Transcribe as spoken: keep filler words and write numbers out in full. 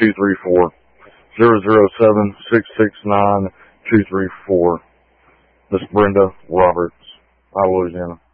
two three four. zero zero seven, six six nine, two three four. Miss Brenda Roberts, Louisiana.